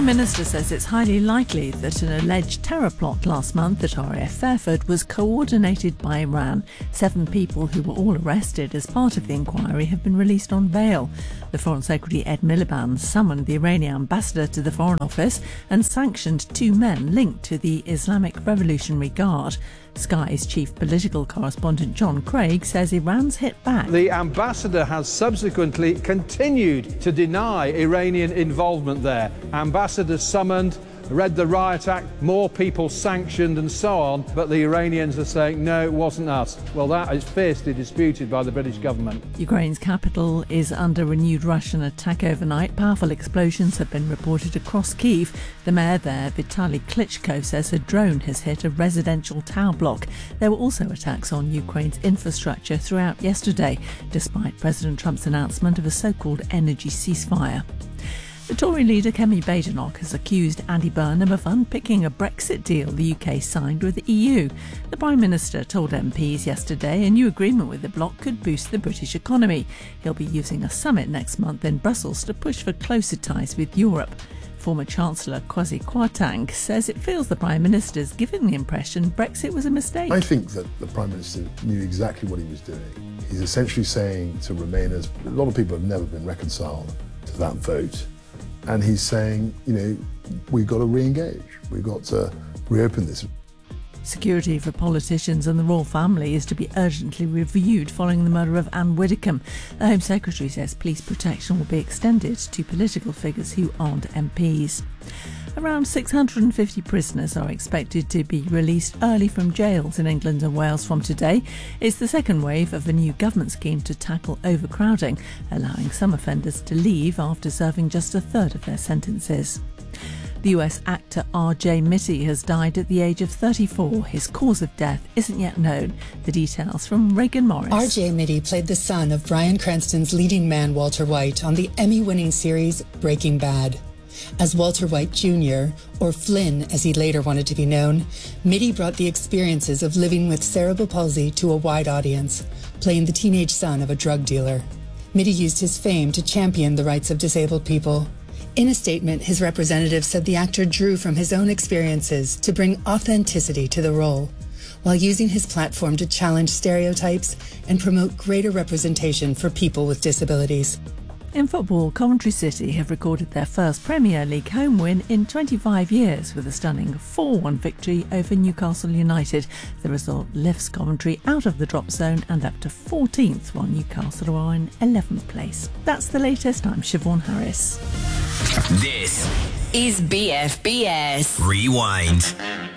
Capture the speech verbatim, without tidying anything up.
Prime Minister says it's highly likely that an alleged terror plot last month at R A F Fairford was coordinated by Iran. Seven people who were all arrested as part of the inquiry have been released on bail. The Foreign Secretary Ed Miliband summoned the Iranian ambassador to the Foreign Office and sanctioned two men linked to the Islamic Revolutionary Guard. Sky's chief political correspondent John Craig says Iran's hit back. The ambassador has subsequently continued to deny Iranian involvement there. Ambassador summoned, read the Riot Act, more people sanctioned and so on, but the Iranians are saying, no, it wasn't us. Well, that is fiercely disputed by the British government. Ukraine's capital is under renewed Russian attack overnight. Powerful explosions have been reported across Kyiv. The mayor there, Vitaly Klitschko, says a drone has hit a residential tower block. There were also attacks on Ukraine's infrastructure throughout yesterday, despite President Trump's announcement of a so-called energy ceasefire. The Tory leader Kemi Badenoch has accused Andy Burnham of unpicking a Brexit deal the U K signed with the E U. The Prime Minister told M Ps yesterday a new agreement with the bloc could boost the British economy. He'll be using a summit next month in Brussels to push for closer ties with Europe. Former Chancellor Kwasi Kwarteng says it feels the Prime Minister's given the impression Brexit was a mistake. I think that the Prime Minister knew exactly what he was doing. He's essentially saying to Remainers, a lot of people have never been reconciled to that vote. And he's saying, you know, we've got to re-engage. We've got to reopen this. Security for politicians and the royal family is to be urgently reviewed following the murder of Anne Widdecombe. The Home Secretary says police protection will be extended to political figures who aren't M Ps. Around six hundred fifty prisoners are expected to be released early from jails in England and Wales from today. It's the second wave of a new government scheme to tackle overcrowding, allowing some offenders to leave after serving just a third of their sentences. The U S actor R J Mitte has died at the age of thirty-four. His cause of death isn't yet known. The details from Regan Morris. R J Mitte played the son of Bryan Cranston's leading man Walter White on the Emmy-winning series Breaking Bad. As Walter White Junior, or Flynn as he later wanted to be known, Mitte brought the experiences of living with cerebral palsy to a wide audience, playing the teenage son of a drug dealer. Mitte used his fame to champion the rights of disabled people. In a statement, his representative said the actor drew from his own experiences to bring authenticity to the role, while using his platform to challenge stereotypes and promote greater representation for people with disabilities. In football, Coventry City have recorded their first Premier League home win in twenty-five years with a stunning four one victory over Newcastle United. The result lifts Coventry out of the drop zone and up to fourteenth, while Newcastle are in eleventh place. That's the latest. I'm Siobhan Harris. This is B F B S Rewind.